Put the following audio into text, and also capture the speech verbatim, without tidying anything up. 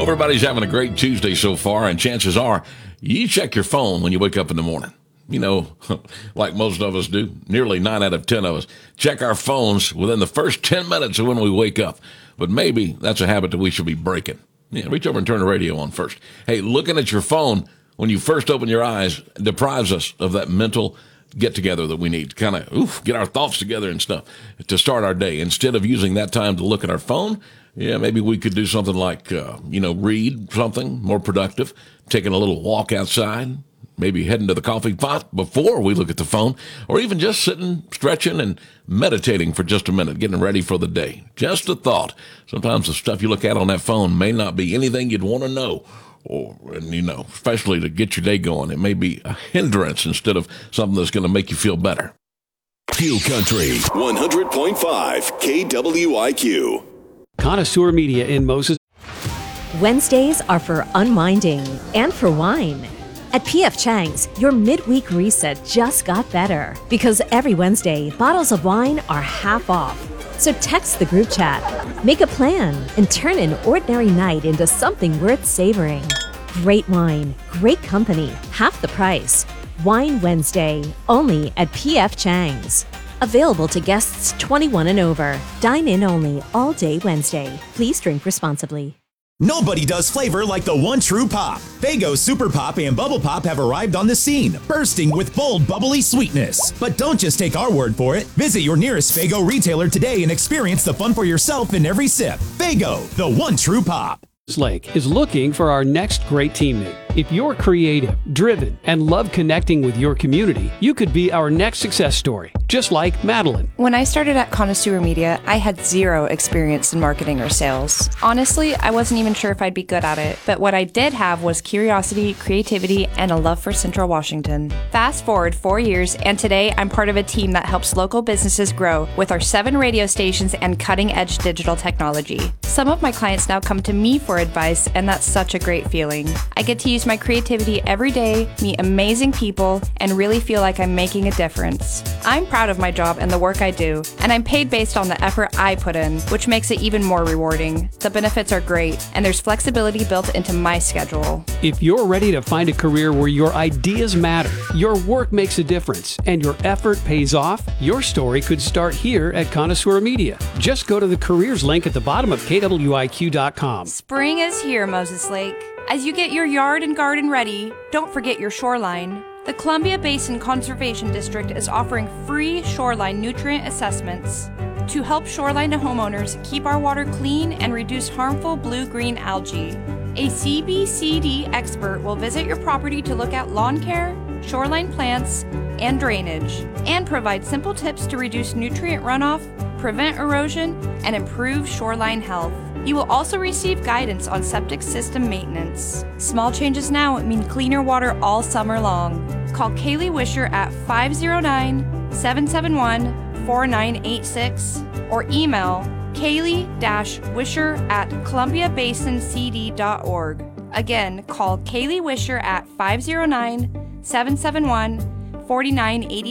everybody's having a great Tuesday so far, and chances are you check your phone when you wake up in the morning. You know, like most of us do, nearly nine out of ten of us check our phones within the first ten minutes of when we wake up. But maybe that's a habit that we should be breaking. Yeah, reach over and turn the radio on first. Hey, looking at your phone when you first open your eyes deprives us of that mental get-together that we need to kind of oof, get our thoughts together and stuff to start our day. Instead of using that time to look at our phone, yeah, maybe we could do something like, uh, you know, read something more productive, taking a little walk outside, maybe heading to the coffee pot before we look at the phone, or even just sitting, stretching, and meditating for just a minute, getting ready for the day. Just a thought. Sometimes the stuff you look at on that phone may not be anything you'd want to know, or, and you know, especially to get your day going. It may be a hindrance instead of something that's going to make you feel better. Q Country one hundred point five K W I Q. Connoisseur Media in Moses. Wednesdays are for unwinding and for wine. At P F Chang's, your midweek reset just got better because every Wednesday, bottles of wine are half off. So text the group chat, make a plan, and turn an ordinary night into something worth savoring. Great wine, great company, half the price. Wine Wednesday, only at P F Chang's. Available to guests twenty-one and over. Dine in only all day Wednesday. Please drink responsibly. Nobody does flavor like the one true pop. Faygo Super Pop and Bubble Pop have arrived on the scene, bursting with bold, bubbly sweetness. But don't just take our word for it. Visit your nearest Faygo retailer today and experience the fun for yourself in every sip. Faygo, the one true pop. Lake is looking for our next great teammate. If you're creative, driven, and love connecting with your community, you could be our next success story, just like Madeline. When I started at Connoisseur Media, I had zero experience in marketing or sales. Honestly, I wasn't even sure if I'd be good at it, but what I did have was curiosity, creativity, and a love for Central Washington. Fast forward four years, and today I'm part of a team that helps local businesses grow with our seven radio stations and cutting-edge digital technology. Some of my clients now come to me for advice, and that's such a great feeling. I get to use my creativity every day, meet amazing people, and really feel like I'm making a difference. I'm proud of my job and the work I do, and I'm paid based on the effort I put in, which makes it even more rewarding. The benefits are great, and there's flexibility built into my schedule. If you're ready to find a career where your ideas matter, your work makes a difference, and your effort pays off, your story could start here at Connoisseur Media. Just go to the careers link at the bottom of K W I Q dot com. Spring is here, Moses Lake. As you get your yard and garden ready, don't forget your shoreline. The Columbia Basin Conservation District is offering free shoreline nutrient assessments to help shoreline homeowners keep our water clean and reduce harmful blue-green algae. A C B C D expert will visit your property to look at lawn care, shoreline plants, and drainage, and provide simple tips to reduce nutrient runoff, prevent erosion, and improve shoreline health. You will also receive guidance on septic system maintenance. Small changes now mean cleaner water all summer long. Call Kaylee Wisher at five oh nine, seven seven one, four nine eight six or email kaylee-wisher at columbia basin c d dot org. Again, call Kaylee Wisher at five oh nine, seven seven one, four nine eight